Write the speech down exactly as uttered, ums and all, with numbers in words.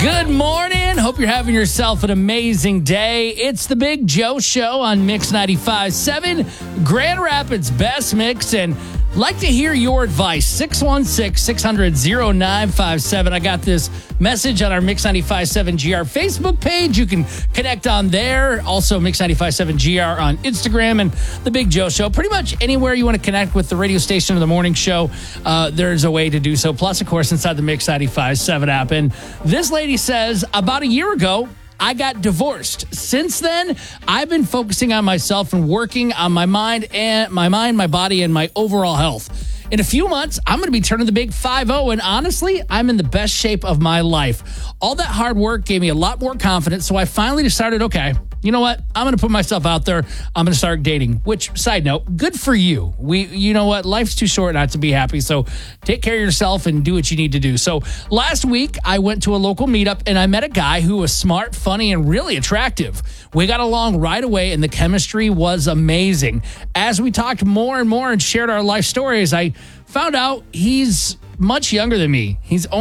Good morning. Hope you're having yourself an amazing day. It's the Big Joe Show on Mix ninety-five point seven, Grand Rapids Best Mix, and like to hear your advice. six one six, six hundred, oh nine five seven. I got this message on our Mix ninety-five point seven G R Facebook page. You can connect on there. Also, Mix ninety-five point seven G R on Instagram and The Big Joe Show. Pretty much anywhere you want to connect with the radio station or the morning show, uh, there's a way to do so. Plus, of course, inside the Mix ninety-five point seven app. And this lady says, about a year ago, I got divorced. Since then, I've been focusing on myself and working on my mind and my mind, my body, and my overall health. In a few months, I'm going to be turning the big five oh, and honestly, I'm in the best shape of my life. All that hard work gave me a lot more confidence, so I finally decided, okay, you know what? I'm going to put myself out there. I'm going to start dating, which, side note, good for you. We, you know what? Life's too short not to be happy, so take care of yourself and do what you need to do. So last week, I went to a local meetup, and I met a guy who was smart, funny, and really attractive. We got along right away, and the chemistry was amazing. As we talked more and more and shared our life stories, I found out he's much younger than me. He's